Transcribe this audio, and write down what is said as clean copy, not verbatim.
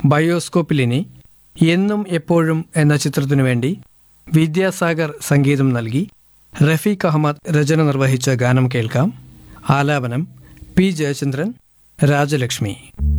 ബയോസ്കോപ്പിലിനി എന്നും എപ്പോഴും എന്ന ചിത്രത്തിനു വേണ്ടി വിദ്യാസാഗർ സംഗീതം നൽകി റഫീഖ് അഹമ്മദ് രചന നിർവഹിച്ച ഗാനം കേൾക്കാം. ആലാപനം പി ജയചന്ദ്രൻ, രാജലക്ഷ്മി.